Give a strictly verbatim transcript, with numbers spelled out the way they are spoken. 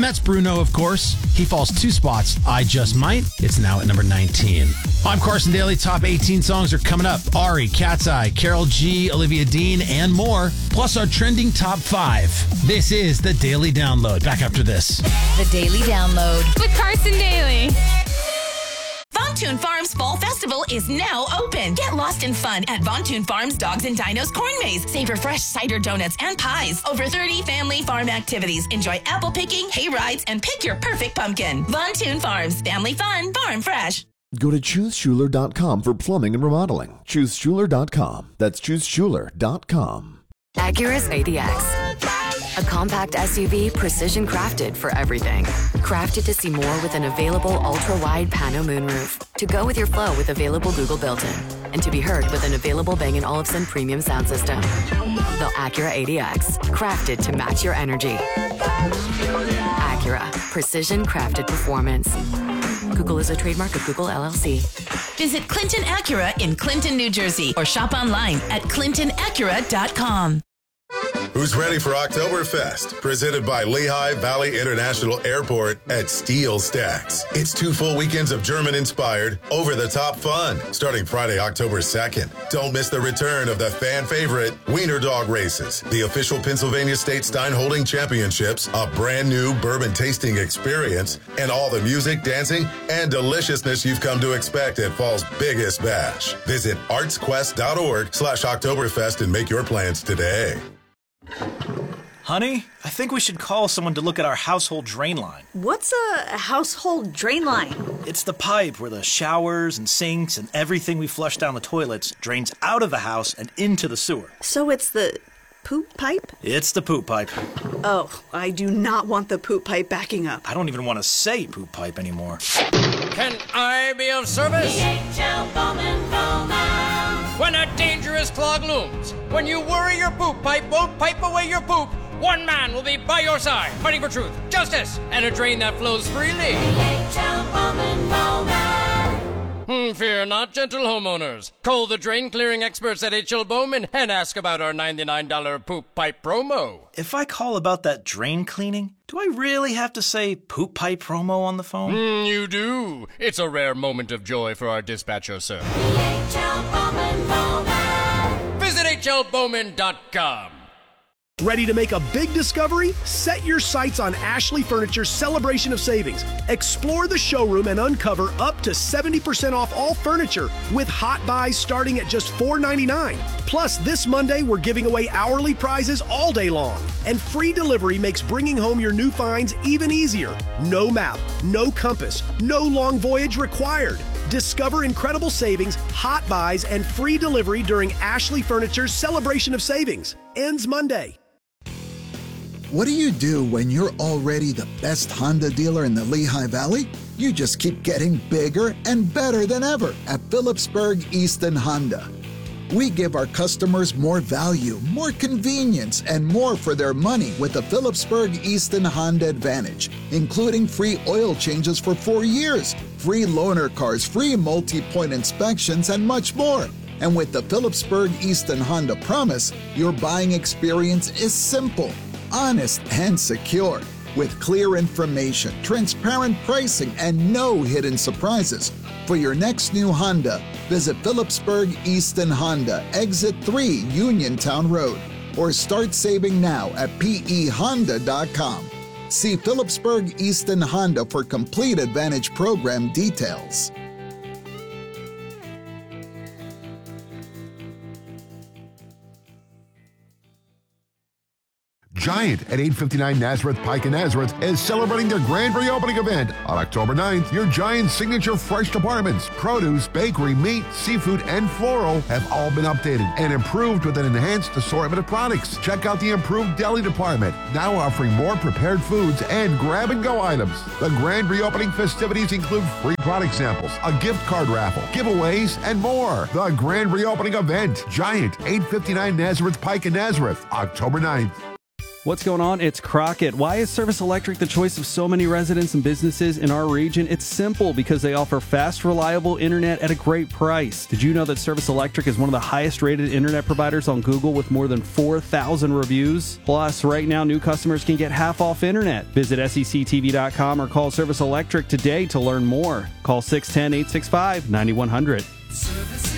that's Bruno, of course. He falls two spots. I Just Might. It's now at number nineteen. I'm Carson Daly. Top eighteen songs are coming up. Ari, Cat's Eye, Karol G, Olivia Dean, and more. Plus our trending top five. This is the Daily Download. Back after this. The Daily Download with Carson Daly. Von Thun Farms Fall Festival is now open. Get lost in fun at Von Thun Farms Dogs and Dinos Corn Maze. Savor fresh cider donuts and pies. Over thirty family farm activities. Enjoy apple picking, hay rides, and pick your perfect pumpkin. Von Thun Farms. Family fun. Farm fresh. Go to choose schuler dot com for plumbing and remodeling. choose schuler dot com. That's choose schuler dot com. Acura's A D X. A compact S U V precision crafted for everything. Crafted to see more with an available ultra-wide pano moonroof. To go with your flow with available Google built-in. And to be heard with an available Bang and Olufsen premium sound system. The Acura A D X. Crafted to match your energy. Acura. Precision crafted performance. Google is a trademark of Google L L C. Visit Clinton Acura in Clinton, New Jersey, or shop online at clinton acura dot com. Who's ready for Oktoberfest? Presented by Lehigh Valley International Airport at Steel Stacks. It's two full weekends of German-inspired, over-the-top fun, starting Friday, October second. Don't miss the return of the fan-favorite Wiener Dog Races, the official Pennsylvania State Steinholding Championships, a brand-new bourbon tasting experience, and all the music, dancing, and deliciousness you've come to expect at fall's biggest bash. Visit artsquest.org slash Oktoberfest and make your plans today. Honey, I think we should call someone to look at our household drain line. What's a household drain line? It's the pipe where the showers and sinks and everything we flush down the toilets drains out of the house and into the sewer. So it's the poop pipe? It's the poop pipe. Oh, I do not want the poop pipe backing up. I don't even want to say poop pipe anymore. Can I be of service? D H L Bowman Bowman. When a dangerous clog looms, when you worry your poop pipe won't pipe away your poop, one man will be by your side, fighting for truth, justice, and a drain that flows freely. D H L Bowman Bowman. Hmm, fear not, gentle homeowners. Call the drain clearing experts at H L Bowman and ask about our ninety-nine dollars poop pipe promo. If I call about that drain cleaning, do I really have to say poop pipe promo on the phone? Mm, you do. It's a rare moment of joy for our dispatcher, sir. D H L Bowman Bowman. Visit H L Bowman dot com. Ready to make a big discovery? Set your sights on Ashley Furniture's Celebration of Savings. Explore the showroom and uncover up to seventy percent off all furniture with hot buys starting at just four ninety-nine. Plus, this Monday, we're giving away hourly prizes all day long. And free delivery makes bringing home your new finds even easier. No map, no compass, no long voyage required. Discover incredible savings, hot buys, and free delivery during Ashley Furniture's Celebration of Savings. Ends Monday. What do you do when you're already the best Honda dealer in the Lehigh Valley? You just keep getting bigger and better than ever at Phillipsburg Easton Honda. We give our customers more value, more convenience, and more for their money with the Phillipsburg Easton Honda Advantage, including free oil changes for four years, free loaner cars, free multi-point inspections, and much more. And with the Phillipsburg Easton Honda Promise, your buying experience is simple, honest, and secure. With clear information, transparent pricing, and no hidden surprises. For your next new Honda, visit Phillipsburg Easton Honda, Exit three, Uniontown Road, or start saving now at P E Honda dot com. See Phillipsburg Easton Honda for complete Advantage program details. Giant at eight fifty-nine Nazareth Pike in Nazareth is celebrating their grand reopening event on October ninth. Your Giant signature fresh departments, produce, bakery, meat, seafood, and floral have all been updated and improved with an enhanced assortment of products. Check out the improved deli department, now offering more prepared foods and grab-and-go items. The grand reopening festivities include free product samples, a gift card raffle, giveaways, and more. The grand reopening event, Giant, eight fifty-nine Nazareth Pike in Nazareth, October ninth. What's going on? It's Crockett. Why is Service Electric the choice of so many residents and businesses in our region? It's simple, because they offer fast, reliable internet at a great price. Did you know that Service Electric is one of the highest rated internet providers on Google with more than four thousand reviews? Plus, right now, new customers can get half off internet. Visit S E C T V dot com or call Service Electric today to learn more. Call six one zero, eight six five, nine one zero zero.